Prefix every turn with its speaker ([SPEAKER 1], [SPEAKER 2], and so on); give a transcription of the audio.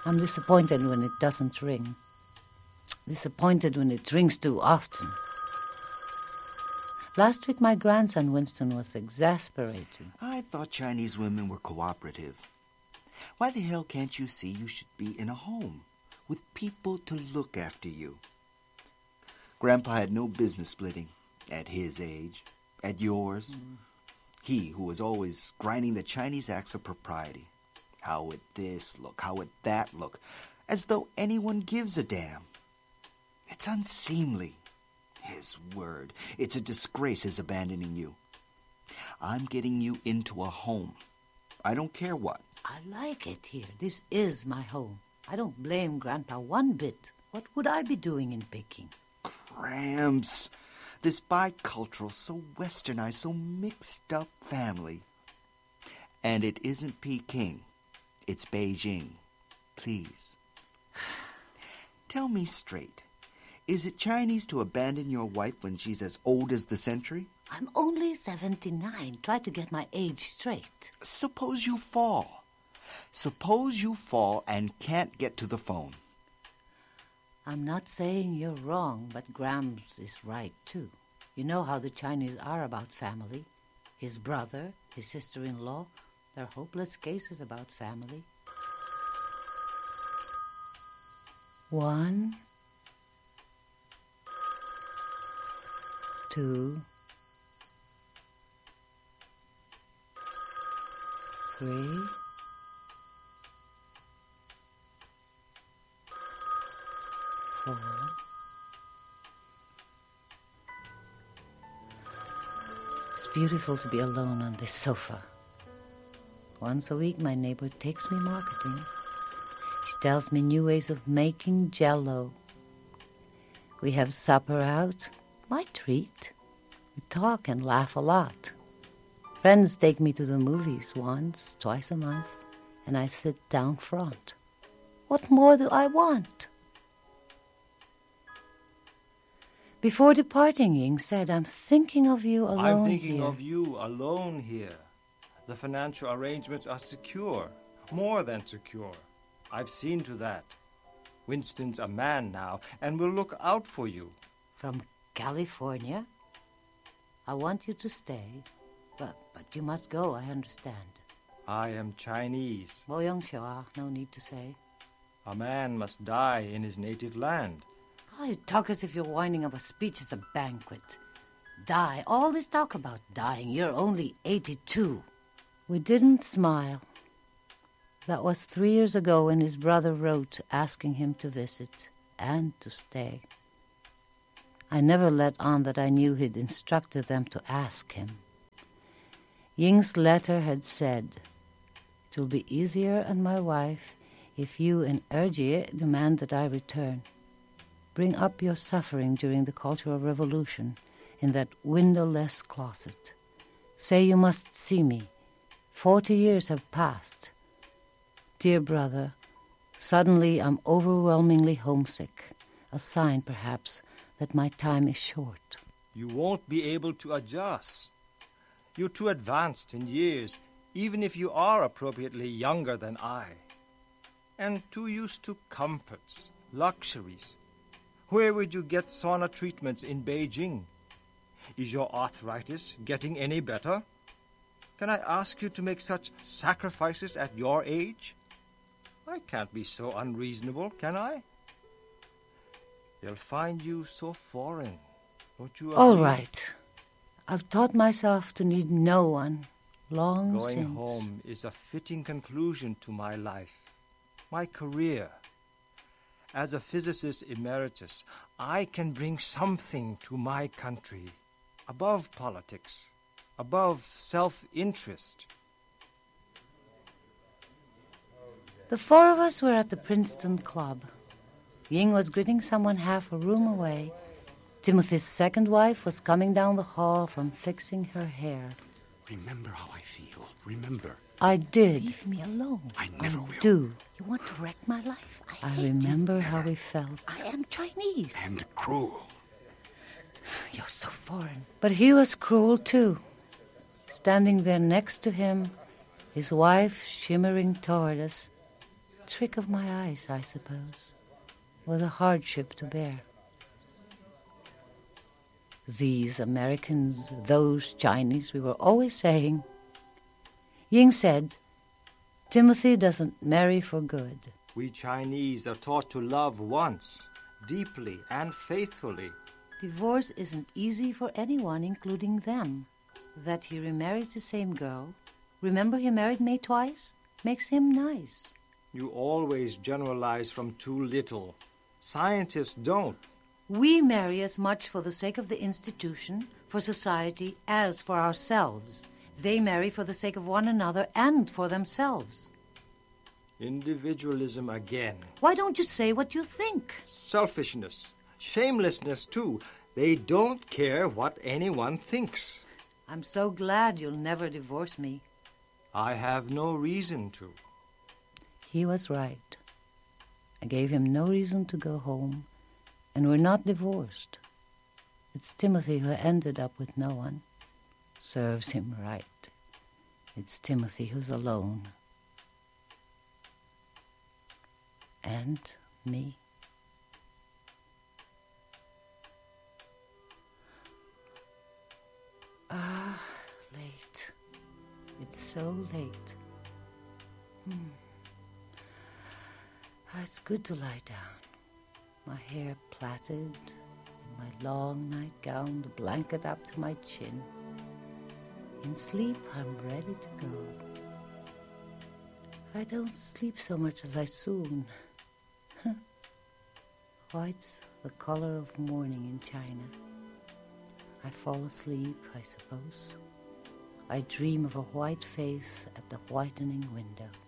[SPEAKER 1] I'm disappointed when it doesn't ring. Disappointed when it rings too often. Last week, my grandson Winston was exasperated.
[SPEAKER 2] I thought Chinese women were cooperative. Why the hell can't you see you should be in a home with people to look after you? Grandpa had no business splitting at his age, at yours. He who was always grinding the Chinese axe of propriety. How would this look? How would that look? As though anyone gives a damn. It's unseemly. His word. It's a disgrace his abandoning you. I'm getting you into a home. I don't care what.
[SPEAKER 1] I like it here. This is my home. I don't blame Grandpa one bit. What would I be doing in Peking?
[SPEAKER 2] Cramps. This bicultural, so westernized, so mixed up family. And it isn't Peking. It's Beijing. Please. Tell me straight. Is it Chinese to abandon your wife when she's as old as the century?
[SPEAKER 1] I'm only 79. Try to get my age straight.
[SPEAKER 2] Suppose you fall. Suppose you fall and can't get to the phone.
[SPEAKER 1] I'm not saying you're wrong, but Grams is right, too. You know how the Chinese are about family. His brother, his sister-in-law, they're hopeless cases about family. 1, 2, 3, 4. It's beautiful to be alone on this sofa. Once a week, my neighbor takes me marketing. She tells me new ways of making Jell-O. We have supper out, my treat. We talk and laugh a lot. Friends take me to the movies once, twice a month, and I sit down front. What more do I want? Before departing, Ying said, I'm thinking of you alone here.
[SPEAKER 3] I'm thinking of you alone here. The financial arrangements are secure, more than secure. I've seen to that. Winston's a man now, and will look out for you.
[SPEAKER 1] From California? I want you to stay, but you must go, I understand.
[SPEAKER 3] I am Chinese.
[SPEAKER 1] No need to say.
[SPEAKER 3] A man must die in his native land.
[SPEAKER 1] Oh, you talk as if you're winding up a speech as a banquet. Die. All this talk about dying. You're only 82. We didn't smile. That was 3 years ago when his brother wrote asking him to visit and to stay. I never let on that I knew he'd instructed them to ask him. Ying's letter had said, "It will be easier on my wife if you and Erjie demand that I return. Bring up your suffering during the Cultural Revolution in that windowless closet. Say you must see me. 40 years have passed. Dear brother, suddenly I'm overwhelmingly homesick. A sign, perhaps, that my time is short."
[SPEAKER 3] You won't be able to adjust. You're too advanced in years, even if you are appropriately younger than I. And too used to comforts, luxuries. Where would you get sauna treatments in Beijing? Is your arthritis getting any better? Can I ask you to make such sacrifices at your age? I can't be so unreasonable, can I? They'll find you so foreign. Don't you agree?
[SPEAKER 1] All right. I've taught myself to need no one long since.
[SPEAKER 3] Going home is a fitting conclusion to my life, my career. As a physicist emeritus, I can bring something to my country, above politics, above self-interest.
[SPEAKER 1] The 4 of us were at the Princeton Club. Ying was greeting someone half a room away. Timothy's second wife was coming down the hall from fixing her hair.
[SPEAKER 4] Remember how I feel. Remember.
[SPEAKER 1] I did.
[SPEAKER 5] Leave me alone.
[SPEAKER 4] I never will.
[SPEAKER 1] Do.
[SPEAKER 5] You want to wreck my life?
[SPEAKER 1] I
[SPEAKER 5] hate
[SPEAKER 1] remember
[SPEAKER 5] you.
[SPEAKER 1] how we felt.
[SPEAKER 5] I am Chinese.
[SPEAKER 4] And cruel.
[SPEAKER 5] You're so foreign.
[SPEAKER 1] But he was cruel, too. Standing there next to him, his wife shimmering toward us. trick of my eyes, I suppose, was a hardship to bear. These Americans, those Chinese, we were always saying. Ying said, Timothy doesn't marry for good.
[SPEAKER 3] We Chinese are taught to love once, deeply and faithfully.
[SPEAKER 1] Divorce isn't easy for anyone, including them. That he remarries the same girl, remember he married May twice, makes him nice.
[SPEAKER 3] You always generalize from too little. Scientists don't.
[SPEAKER 1] We marry as much for the sake of the institution, for society, as for ourselves. They marry for the sake of one another and for themselves.
[SPEAKER 3] Individualism again.
[SPEAKER 1] Why don't you say what you think?
[SPEAKER 3] Selfishness. Shamelessness, too. They don't care what anyone thinks.
[SPEAKER 1] I'm so glad you'll never divorce me.
[SPEAKER 3] I have no reason to.
[SPEAKER 1] He was right. I gave him no reason to go home, and we're not divorced. It's Timothy who ended up with no one. Serves him right. It's Timothy who's alone. And me. Late. It's so late. It's good to lie down. My hair plaited, in my long nightgown, the blanket up to my chin. In sleep, I'm ready to go. I don't sleep so much as I soon. White's the color of morning in China. I fall asleep, I suppose. I dream of a white face at the whitening window.